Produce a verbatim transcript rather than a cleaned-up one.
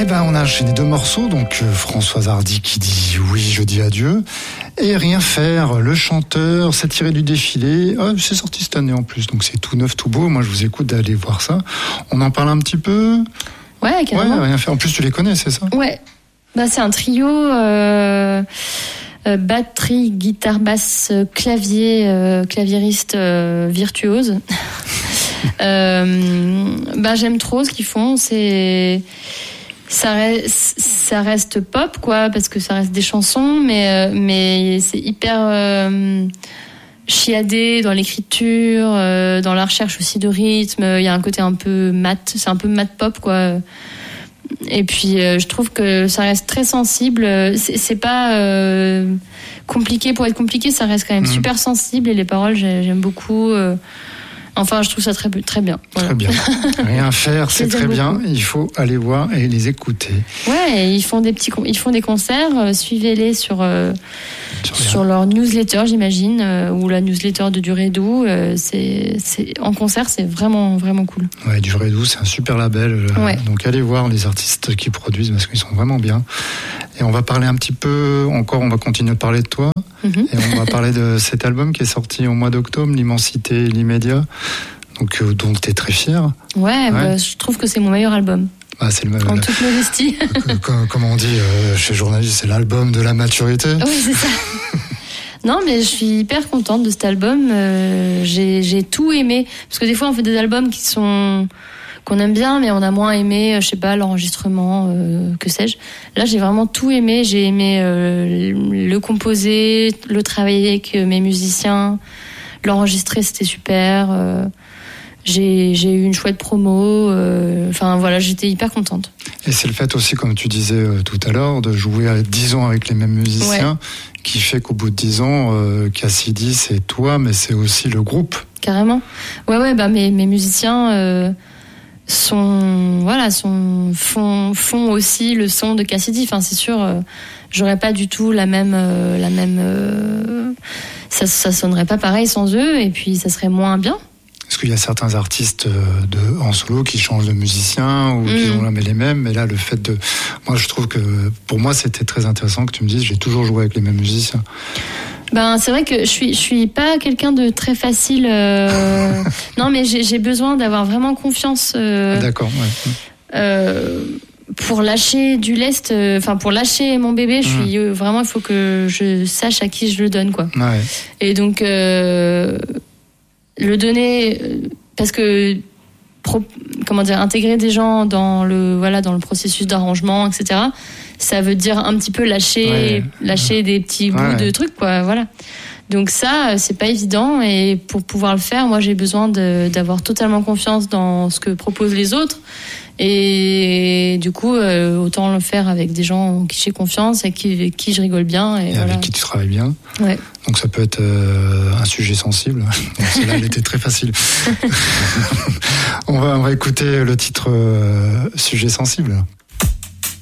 Eh ben, on a enchaîné deux morceaux, donc euh, Françoise Hardy qui dit oui, je dis adieu, et Rien faire, le chanteur, c'est tiré du défilé. Oh, c'est sorti cette année en plus, donc c'est tout neuf, tout beau. Moi, je vous écoute d'aller voir ça. On en parle un petit peu. Ouais, carrément. Ouais, Rien faire. En plus, tu les connais, c'est ça? Ouais. Bah, c'est un trio. Euh... Euh, batterie, guitare, basse, clavier, euh, claviériste euh, virtuose. euh, bah, j'aime trop ce qu'ils font. C'est ça reste, ça reste pop, quoi, parce que ça reste des chansons, mais mais c'est hyper euh, chiadé dans l'écriture, euh, dans la recherche aussi de rythme. Il y a un côté un peu mat, c'est un peu mat pop, quoi. Et puis euh, je trouve que ça reste très sensible. C'est, c'est pas euh, compliqué pour être compliqué, ça reste quand même mmh. super sensible, et les paroles j'aime beaucoup. Euh, enfin, je trouve ça très très bien. Voilà. Très bien. Rien faire, c'est très beaucoup. Bien. Il faut aller voir et les écouter. Ouais, et ils font des petits, ils font des concerts. Euh, suivez-les sur euh, sur, sur leur newsletter, j'imagine, euh, ou la newsletter de Durédou. Euh, c'est c'est en concert, c'est vraiment vraiment cool. Ouais, Durédou, c'est un super label. Ouais. Donc allez voir les artistes qui produisent parce qu'ils sont vraiment bien. Et on va parler un petit peu encore. On va continuer de parler de toi. Mm-hmm. Et on va parler de cet album qui est sorti au mois d'octobre, L'immensité et l'immédiat, donc euh, dont tu es très fier. Ouais, ouais. Bah, je trouve que c'est mon meilleur album. Ah, c'est le en toute modestie. Comme, comme on dit euh, chez journaliste, c'est l'album de la maturité. Oui, c'est ça. Non, mais je suis hyper contente de cet album. Euh, j'ai, j'ai tout aimé, parce que des fois on fait des albums qui sont qu'on aime bien, mais on a moins aimé, je sais pas, l'enregistrement, euh, que sais-je. Là, j'ai vraiment tout aimé. J'ai aimé euh, le composer, le travailler avec mes musiciens, l'enregistrer, c'était super. Euh, j'ai, j'ai eu une chouette promo. Euh, enfin, voilà, j'étais hyper contente. Et c'est le fait aussi, comme tu disais euh, tout à l'heure, de jouer à dix ans avec les mêmes musiciens, ouais. qui fait qu'au bout de dix ans, euh, Cassidy, c'est toi, mais c'est aussi le groupe. Carrément. Ouais, ouais, bah mes, mes musiciens... Euh, sont voilà sont font font aussi le son de Cassidy. Enfin, c'est sûr, euh, j'aurais pas du tout la même euh, la même euh, ça ça sonnerait pas pareil sans eux, et puis ça serait moins bien. Est-ce qu'il y a certains artistes de en solo qui changent de musicien ou mmh. qui ont les mêmes, mais là le fait de moi je trouve que pour moi c'était très intéressant que tu me dises j'ai toujours joué avec les mêmes musiciens. Ben, c'est vrai que je suis, je suis pas quelqu'un de très facile. Euh... non, mais j'ai, j'ai besoin d'avoir vraiment confiance. Euh... D'accord, ouais. Euh... Pour lâcher du lest, enfin euh, pour lâcher mon bébé, je suis mmh. vraiment, il faut que je sache à qui je le donne, quoi. Ouais. Et donc euh, le donner, parce que pro, comment dire, intégrer des gens dans le voilà dans le processus d'arrangement, et cetera. Ça veut dire un petit peu lâcher, ouais. lâcher ouais. des petits bouts ouais. de trucs, quoi. Voilà. Donc ça, c'est pas évident, et pour pouvoir le faire, moi, j'ai besoin de, d'avoir totalement confiance dans ce que proposent les autres. Et du coup, euh, autant le faire avec des gens en qui j'ai confiance et qui, avec qui je rigole bien. Et, et voilà. avec qui tu travailles bien. Ouais. Donc ça peut être euh, un sujet sensible. Donc celle-là, elle était très facile. on, va, on va écouter le titre euh, Sujet sensible.